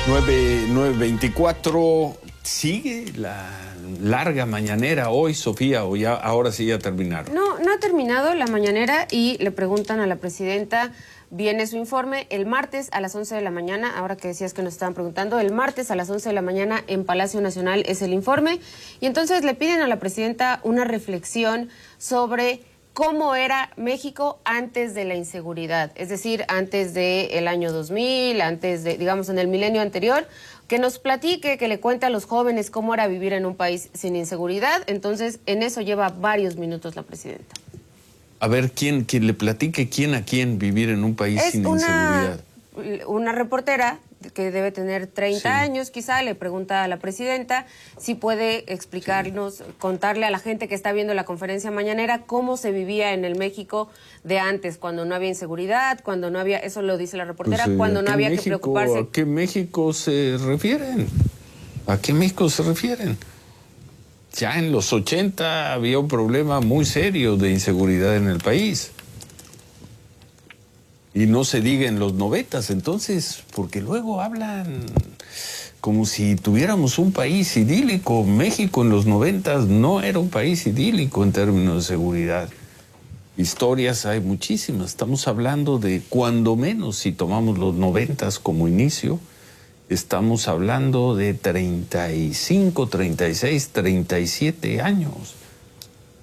9:24, sigue la larga mañanera hoy, Sofía, o ya ahora sí ya terminaron. No ha terminado la mañanera y le preguntan a la presidenta, viene su informe el martes a las 11 de la mañana, ahora que decías que nos estaban preguntando, el martes a las 11 de la mañana en Palacio Nacional es el informe, y entonces le piden a la presidenta una reflexión sobre cómo era México antes de la inseguridad, es decir, antes del año 2000, antes de, digamos, en el milenio anterior, que nos platique, que le cuente a los jóvenes cómo era vivir en un país sin inseguridad. Entonces, en eso lleva varios minutos la presidenta. A ver, ¿quién le platique quién a quién vivir en un país sin inseguridad? Una reportera que debe tener 30 años, quizá, le pregunta a la presidenta si puede explicarnos, contarle a la gente que está viendo la conferencia mañanera cómo se vivía en el México de antes, cuando no había inseguridad, cuando no había, eso lo dice la reportera, cuando no había que preocuparse. ¿A qué México se refieren? ¿A qué México se refieren? Ya en los 80 había un problema muy serio de inseguridad en el país. Y no se diga en los 90, entonces, porque luego hablan como si tuviéramos un país idílico. México en los 90 no era un país idílico en términos de seguridad. Historias hay muchísimas. Estamos hablando de, cuando menos, si tomamos los 90 como inicio, estamos hablando de 35, 36, 37 años.